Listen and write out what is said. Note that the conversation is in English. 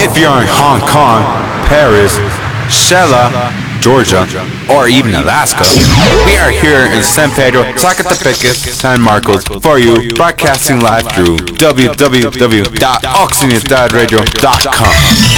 if you're in Hong Kong, Paris, Shella, Georgia, or even Alaska, we are here in San Pedro, Zacatepec, San Marcos for you, broadcasting live through www.oxygendadradio.com.